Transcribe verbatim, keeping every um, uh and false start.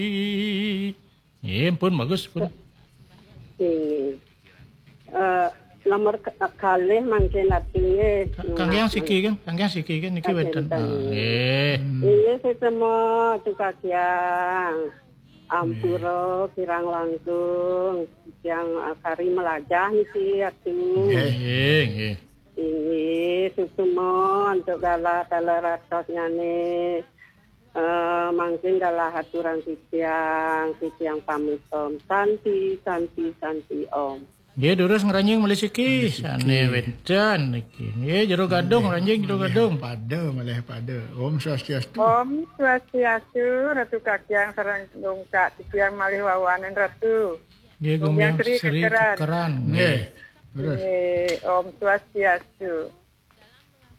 Nggih, pun bagus pun. Nggih. Eh nomor kalih mangke natinge. Kangge siki kan, kangge siki kan niki wedan. Nggih. Iya ketemu tukakyang. Ampura kirang langsung yang kari melajah niki atu. Nggih, nggih. Ini susumo untuk gala gala rasanya nih. Uh, mungkin galah aturan sitiang, sitiang pamit om. Santi, santi, santi om. Dia durus ngeranjing mulai siki, sane wedan niki. Nggih, jero gadung ngeranjing jero gadung. Pada malah pada. Om Swastiastu. Om Swastiastu, Ratu Kakyang sareng dongkak titiang malih wawanen Ratu. Nggih, gumiang Sri Kekeran. Nggih. Terus. Om Swastiastu.